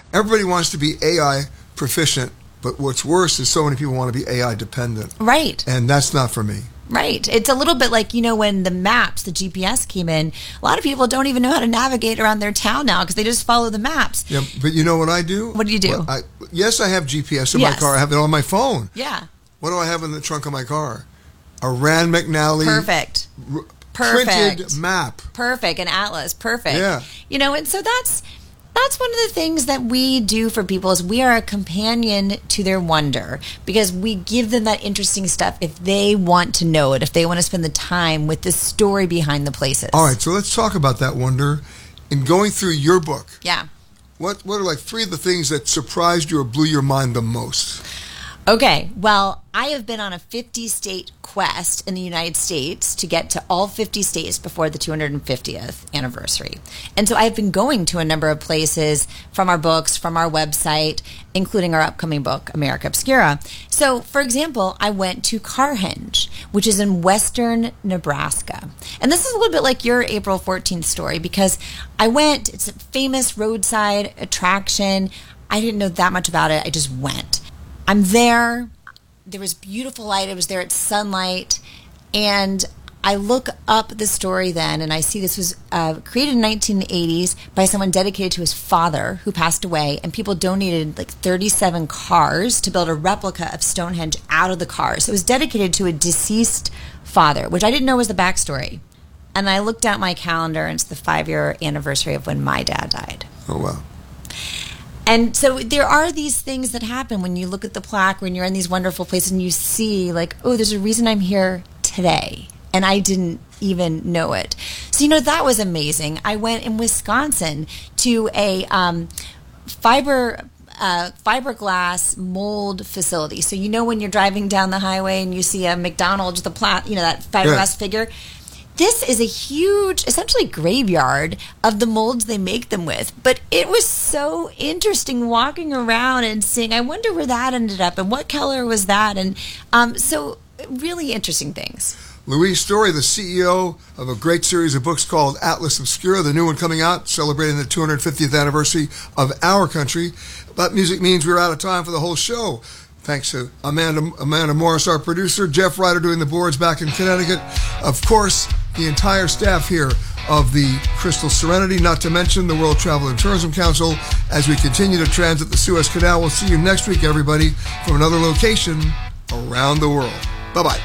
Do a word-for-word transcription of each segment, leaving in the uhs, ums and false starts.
everybody wants to be A I proficient, but what's worse is so many people want to be A I dependent. Right. And that's not for me. Right. It's a little bit like, you know, when the maps, the G P S came in, a lot of people don't even know how to navigate around their town now because they just follow the maps. Yeah, but you know what I do? What do you do? Well, I, yes, I have G P S in Yes. my car. I have it on my phone. Yeah. What do I have in the trunk of my car? A Rand McNally Perfect. r- Perfect. printed map. Perfect. An atlas. Perfect. Yeah. You know, and so that's that's one of the things that we do for people is we are a companion to their wonder because we give them that interesting stuff if they want to know it, if they want to spend the time with the story behind the places. All right, so let's talk about that wonder. In going through your book, Yeah. what what are like three of the things that surprised you or blew your mind the most? Okay, well, I have been on a fifty-state quest in the United States to get to all fifty states before the two hundred fiftieth anniversary. And so I've been going to a number of places from our books, from our website, including our upcoming book, America Obscura. So, for example, I went to Carhenge, which is in western Nebraska. And this is a little bit like your April fourteenth story because I went, it's a famous roadside attraction. I didn't know that much about it. I just went. I'm there. There was beautiful light. I was there at sunlight. And I look up the story then, and I see this was uh, created in the nineteen eighties by someone dedicated to his father who passed away. And people donated like thirty-seven cars to build a replica of Stonehenge out of the cars. So it was dedicated to a deceased father, which I didn't know was the backstory. And I looked at my calendar, and it's the five-year anniversary of when my dad died. Oh, wow. And so there are these things that happen when you look at the plaque, when you're in these wonderful places and you see like, oh, there's a reason I'm here today. And I didn't even know it. So, you know, that was amazing. I went in Wisconsin to a um, fiber uh, fiberglass mold facility. So, you know, when you're driving down the highway and you see a McDonald's, the pla- you know, that fiberglass Yeah. figure. This is a huge, essentially graveyard of the molds they make them with. But it was so interesting walking around and seeing, I wonder where that ended up and what color was that. And um, so really interesting things. Louise Story, the C E O of a great series of books called Atlas Obscura, the new one coming out, celebrating the two hundred fiftieth anniversary of our country. But music means we're out of time for the whole show. Thanks to Amanda Amanda Morris, our producer, Jeff Ryder doing the boards back in Connecticut. Of course, the entire staff here of the Crystal Serenity, not to mention the World Travel and Tourism Council, as we continue to transit the Suez Canal. We'll see you next week, everybody, from another location around the world. Bye-bye.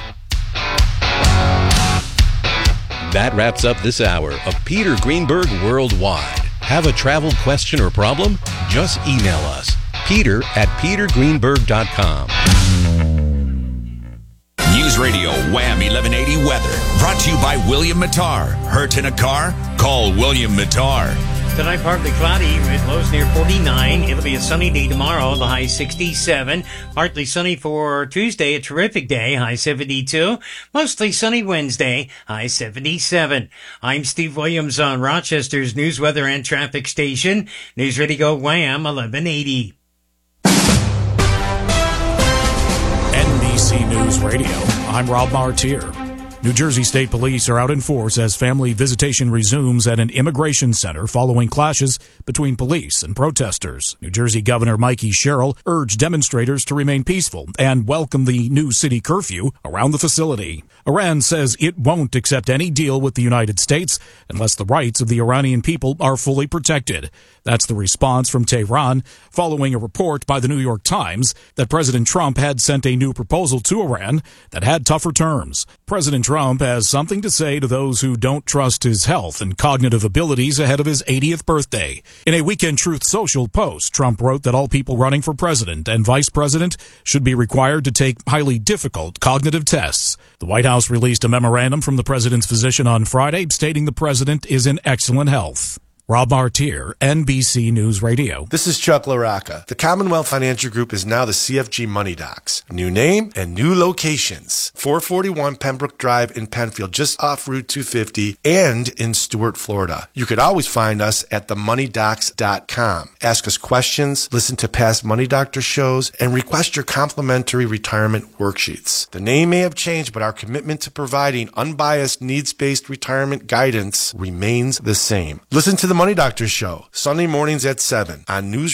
That wraps up this hour of Peter Greenberg Worldwide. Have a travel question or problem? Just email us, peter at peter greenberg dot com. News Radio Wham eleven eighty weather. Brought to you by William Mattar. Hurt in a car? Call William Mattar. Tonight, partly cloudy with lows near forty-nine. It'll be a sunny day tomorrow, the high sixty-seven. Partly sunny for Tuesday, a terrific day, high seventy-two. Mostly sunny Wednesday, high seventy-seven. I'm Steve Williams on Rochester's news, weather, and traffic station. News Radio Wham eleven eighty. N B C News Radio. I'm Rob Martier. New Jersey State Police are out in force as family visitation resumes at an immigration center following clashes between police and protesters. New Jersey Governor Mikey Sherrill urged demonstrators to remain peaceful and welcome the new city curfew around the facility. Iran says it won't accept any deal with the United States unless the rights of the Iranian people are fully protected. That's the response from Tehran following a report by the New York Times that President Trump had sent a new proposal to Iran that had tougher terms. President Trump has something to say to those who don't trust his health and cognitive abilities ahead of his eightieth birthday. In a Weekend Truth Social post, Trump wrote that all people running for president and vice president should be required to take highly difficult cognitive tests. The White House released a memorandum from the president's physician on Friday stating the president is in excellent health. Rob Martier, N B C News Radio. This is Chuck LaRocca. The Commonwealth Financial Group is now the C F G Money Docs. New name and new locations. four forty-one Pembroke Drive in Penfield, just off Route two fifty, and in Stuart, Florida. You could always find us at the money docs dot com. Ask us questions, listen to past Money Doctor shows, and request your complimentary retirement worksheets. The name may have changed, but our commitment to providing unbiased, needs-based retirement guidance remains the same. Listen to the Money Doctor Show, Sunday mornings at seven on News